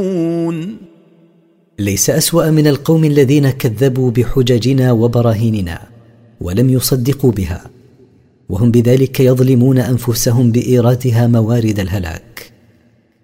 ليس أسوأ من القوم الذين كذبوا بحججنا وبراهيننا ولم يصدقوا بها، وهم بذلك يظلمون أنفسهم بإيرادها موارد الهلاك.